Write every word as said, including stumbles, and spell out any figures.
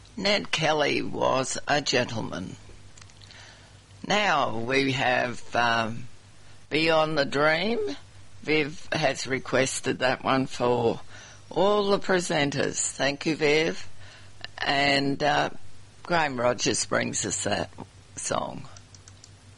Ned Kelly was a gentleman. Now we have um, Beyond the Dream. Viv has requested that one for all the presenters. Thank you, Viv. And uh, Graham Rogers brings us that song.